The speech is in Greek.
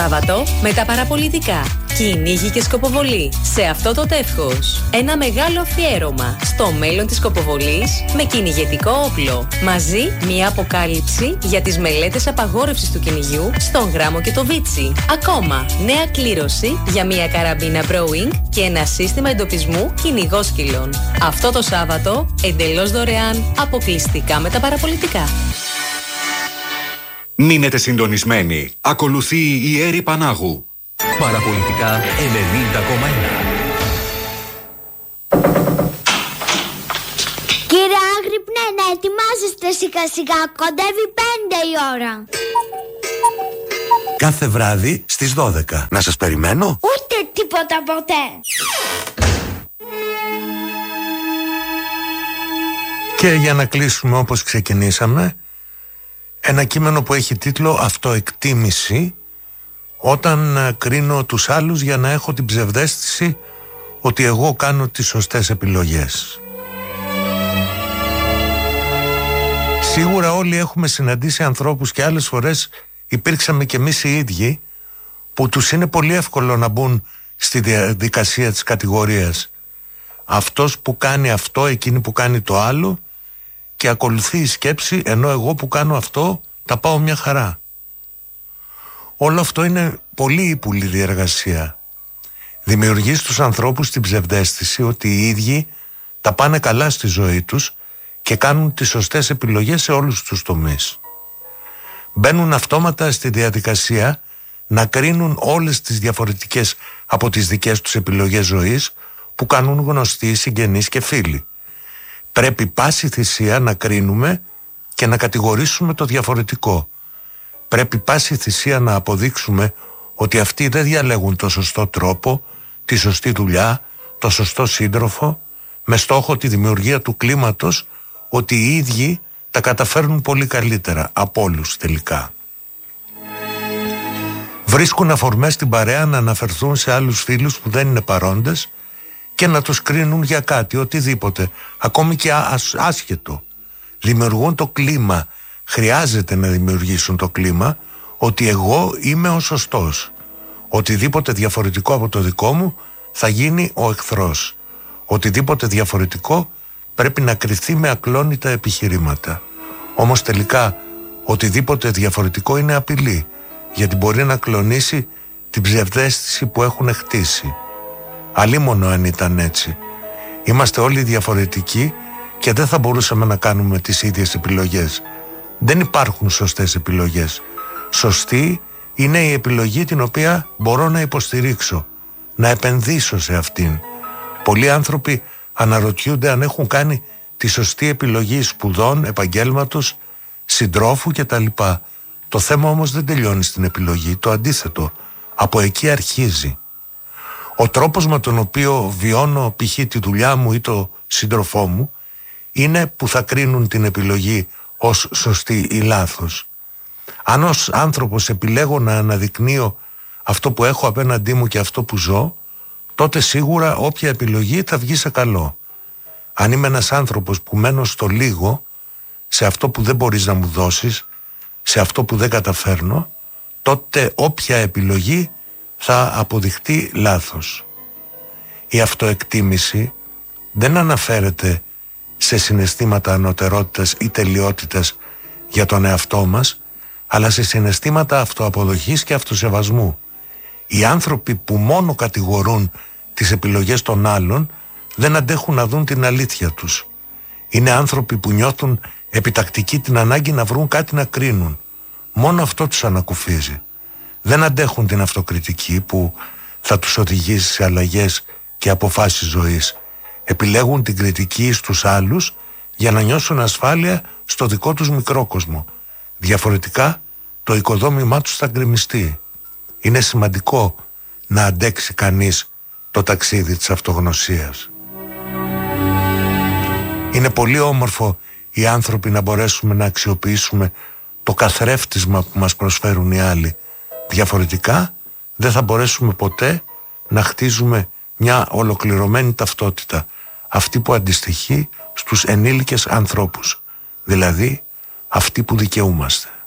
Σάββατο με τα παραπολιτικά. Κυνήγι και σκοποβολή σε αυτό το τεύχος. Ένα μεγάλο αφιέρωμα στο μέλλον της σκοποβολής με κυνηγετικό όπλο. Μαζί μια αποκάλυψη για τις μελέτες απαγόρευσης του κυνηγιού στον Γράμμο και το Βίτσι. Ακόμα νέα κλήρωση για μια καραμπίνα Browing και ένα σύστημα εντοπισμού κυνηγόσκυλων. Αυτό το Σάββατο εντελώς δωρεάν, αποκλειστικά με τα παραπολιτικά. Μείνετε συντονισμένοι. Ακολουθεί η Έρη Πανάγου. Παραπολιτικά 90,1. Κύριε Άγρυπνε, να ετοιμάζεστε σιγά σιγά. Κοντεύει 5 η ώρα. Κάθε βράδυ στις 12. Να σας περιμένω? Ούτε τίποτα ποτέ. Και για να κλείσουμε όπως ξεκινήσαμε, ένα κείμενο που έχει τίτλο «Αυτοεκτίμηση», όταν κρίνω τους άλλους για να έχω την ψευδαίσθηση ότι εγώ κάνω τις σωστές επιλογές. Σίγουρα όλοι έχουμε συναντήσει ανθρώπους και άλλες φορές υπήρξαμε κι εμείς οι ίδιοι που τους είναι πολύ εύκολο να μπουν στη διαδικασία της κατηγορίας. Αυτός που κάνει αυτό, εκείνη που κάνει το άλλο, και ακολουθεί η σκέψη, ενώ εγώ που κάνω αυτό τα πάω μια χαρά. Όλο αυτό είναι πολύ ύπουλη διεργασία. Δημιουργεί στους ανθρώπους την ψευδαίσθηση ότι οι ίδιοι τα πάνε καλά στη ζωή τους και κάνουν τις σωστές επιλογές σε όλους τους τομείς. Μπαίνουν αυτόματα στη διαδικασία να κρίνουν όλες τις διαφορετικές από τις δικές τους επιλογές ζωής που κάνουν γνωστοί, συγγενείς και φίλοι. Πρέπει πάση θυσία να κρίνουμε και να κατηγορήσουμε το διαφορετικό. Πρέπει πάση θυσία να αποδείξουμε ότι αυτοί δεν διαλέγουν το σωστό τρόπο, τη σωστή δουλειά, το σωστό σύντροφο, με στόχο τη δημιουργία του κλίματος ότι οι ίδιοι τα καταφέρνουν πολύ καλύτερα από όλους τελικά. Βρίσκουν αφορμές στην παρέα να αναφερθούν σε άλλους φίλους που δεν είναι παρόντες και να τους κρίνουν για κάτι, οτιδήποτε, ακόμη και άσχετο. Δημιουργούν το κλίμα, χρειάζεται να δημιουργήσουν το κλίμα, ότι εγώ είμαι ο σωστός. Οτιδήποτε διαφορετικό από το δικό μου θα γίνει ο εχθρός. Οτιδήποτε διαφορετικό πρέπει να κριθεί με ακλόνητα επιχειρήματα. Όμως τελικά οτιδήποτε διαφορετικό είναι απειλή, γιατί μπορεί να κλονίσει την ψευδαίσθηση που έχουν χτίσει. Αλίμονο αν ήταν έτσι. Είμαστε όλοι διαφορετικοί και δεν θα μπορούσαμε να κάνουμε τις ίδιες επιλογές. Δεν υπάρχουν σωστές επιλογές. Σωστή είναι η επιλογή την οποία μπορώ να υποστηρίξω, να επενδύσω σε αυτήν. Πολλοί άνθρωποι αναρωτιούνται αν έχουν κάνει τη σωστή επιλογή σπουδών, επαγγέλματος, συντρόφου κτλ. Το θέμα όμως δεν τελειώνει στην επιλογή, το αντίθετο. Από εκεί αρχίζει. Ο τρόπος με τον οποίο βιώνω π.χ. τη δουλειά μου ή το σύντροφό μου είναι που θα κρίνουν την επιλογή ως σωστή ή λάθος. Αν ως άνθρωπος επιλέγω να αναδεικνύω αυτό που έχω απέναντί μου και αυτό που ζω, τότε σίγουρα όποια επιλογή θα βγει σε καλό. Αν είμαι ένας άνθρωπος που μένω στο λίγο, σε αυτό που δεν μπορείς να μου δώσεις, σε αυτό που δεν καταφέρνω, τότε όποια επιλογή θα αποδειχτεί λάθος. Η αυτοεκτίμηση δεν αναφέρεται σε συναισθήματα ανωτερότητας ή τελειότητας για τον εαυτό μας, αλλά σε συναισθήματα αυτοαποδοχής και αυτοσεβασμού. Οι άνθρωποι που μόνο κατηγορούν τις επιλογές των άλλων δεν αντέχουν να δουν την αλήθεια τους. Είναι άνθρωποι που νιώθουν επιτακτική την ανάγκη να βρουν κάτι να κρίνουν. Μόνο αυτό τους ανακουφίζει. Δεν αντέχουν την αυτοκριτική που θα τους οδηγήσει σε αλλαγές και αποφάσεις ζωής. Επιλέγουν την κριτική στους άλλους για να νιώσουν ασφάλεια στο δικό τους μικρό κόσμο. Διαφορετικά το οικοδόμημά τους θα γκρεμιστεί. Είναι σημαντικό να αντέξει κανείς το ταξίδι της αυτογνωσίας. Είναι πολύ όμορφο οι άνθρωποι να μπορέσουμε να αξιοποιήσουμε το καθρέφτισμα που μας προσφέρουν οι άλλοι. Διαφορετικά δεν θα μπορέσουμε ποτέ να χτίζουμε μια ολοκληρωμένη ταυτότητα, αυτή που αντιστοιχεί στους ενήλικες ανθρώπους, δηλαδή αυτή που δικαιούμαστε.